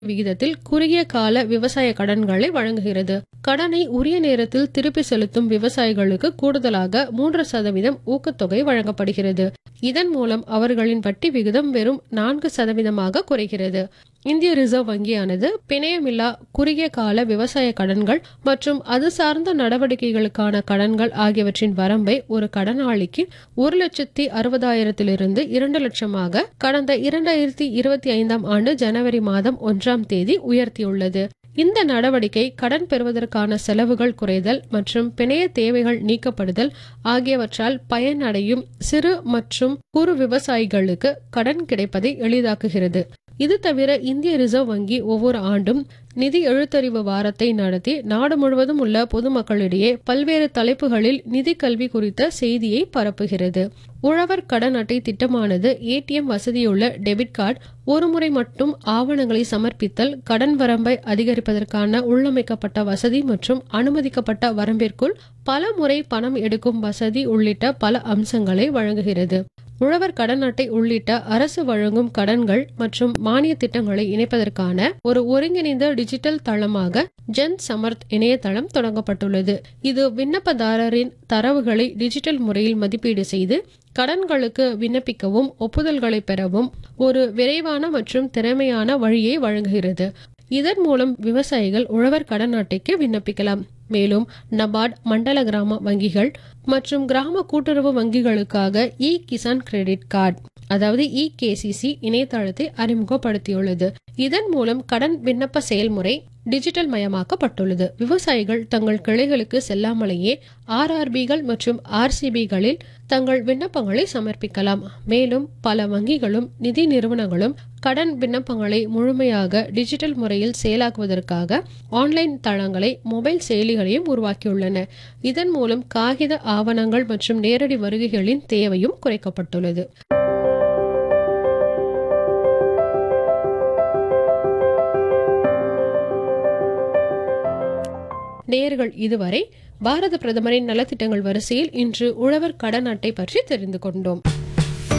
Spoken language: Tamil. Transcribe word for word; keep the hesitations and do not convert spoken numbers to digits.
விகிதத்தில் குறுகிய கால விவசாய கடன்களை வழங்குகிறது. கடனை உரிய நேரத்தில் திருப்பி செலுத்தும் விவசாயிகளுக்கு கூடுதலாக மூன்று சதவீதம் ஊக்கத்தொகை வழங்கப்படுகிறது. இதன் மூலம் அவர்களின் வட்டி விகிதம் வெறும் நான்கு சதவீதமாக குறைகிறது. இந்திய ரிசர்வ் வங்கியானது பிணையமில்லா குறுகிய கால விவசாய கடன்கள் மற்றும் அது சார்ந்த நடவடிக்கைகளுக்கான கடன்கள் ஆகியவற்றின் வரம்பை ஒரு கடனாளிக்கு ஒரு லட்சத்தி அறுபதாயிரத்திலிருந்து இரண்டு லட்சமாக கடந்த இரண்டாயிரத்தி இருபத்தி ஐந்தாம் ஆண்டு ஜனவரி மாதம் ஒன்றாம் தேதி உயர்த்தியுள்ளது. இந்த நடவடிக்கை கடன் பெறுவதற்கான செலவுகள் குறைதல் மற்றும் பிணைய தேவைகள் நீக்கப்படுதல் ஆகியவற்றால் பயனடையும் சிறு மற்றும் குறு விவசாயிகளுக்கு கடன் கிடைப்பதை எளிதாக்குகிறது. இது தவிர இந்திய ரிசர்வ் வங்கி ஒவ்வொரு ஆண்டும் நிதி எழுத்தறிவு வாரத்தை நடத்தி நாடு முழுவதும் உள்ள பொதுமக்களிடையே பல்வேறு தலைப்புகளில் நிதி கல்வி குறித்த செய்தியை பரப்புகிறது. உழவர் கடன் அட்டை திட்டமானது ஏடிஎம் வசதியுள்ள டெபிட் கார்டு, ஒரு முறை மட்டும் ஆவணங்களை சமர்ப்பித்தல், கடன் வரம்பை அதிகரிப்பதற்கான உள்ளமைக்கப்பட்ட வசதி மற்றும் அனுமதிக்கப்பட்ட வரம்பிற்குள் பல முறை பணம் எடுக்கும் வசதி உள்ளிட்ட பல அம்சங்களை வழங்குகிறது. உழவர் கடன் அட்டை உள்ளிட்ட அரசு வழங்கும் கடன்கள் மற்றும் மானிய திட்டங்களை இணைப்பதற்கான ஒரு ஒருங்கிணைந்த டிஜிட்டல் தளமாக ஜன் சமர்த் இணையதளம் தொடங்கப்பட்டுள்ளது. இது விண்ணப்பதாரரின் தரவுகளை டிஜிட்டல் முறையில் மதிப்பீடு செய்து கடன்களுக்கு விண்ணப்பிக்கவும் ஒப்புதல்களை பெறவும் ஒரு விரைவான மற்றும் திறமையான வழியை வழங்குகிறது. இதன் மூலம் விவசாயிகள் உழவர் கடன் அட்டைக்கு விண்ணப்பிக்கலாம். மேலும் நபார்ட், மண்டல கிராம வங்கிகள் மற்றும் கிராம கூட்டுறவு வங்கிகளுக்காக இ கிசான் கிரெடிட் கார்டு அதாவது இ கேசிசி இணையதளத்தை அறிமுகப்படுத்தியுள்ளது. இதன் மூலம் கடன் விண்ணப்ப செயல்முறை டிஜிட்டல் மயமாக்கப்பட்டுள்ளது. விவசாயிகள் தங்கள் கிளைகளுக்கு செல்லாமலேயே ஆர்ஆர்பிகள் மற்றும் ஆர்சிபிகளில் தங்கள் விண்ணப்பங்களை சமர்ப்பிக்கலாம். மேலும் பல வங்கிகளும் நிதி நிறுவனங்களும் கடன் விண்ணப்பங்களை முழுமையாக டிஜிட்டல் முறையில் செயலாக்குவதற்காக ஆன்லைன் தளங்களை, மொபைல் செயலிகளையும் உருவாக்கியுள்ளன. இதன் மூலம் காகித ஆவணங்கள் மற்றும் நேரடி வருகைகளின் தேவையும் குறைக்கப்பட்டுள்ளது. நேயர்கள் இதுவரை பாரத பிரதமரின் நலத்திட்டங்கள் வரிசையில் இன்று உழவர் கடன் அட்டை பற்றி தெரிந்து கொண்டோம்.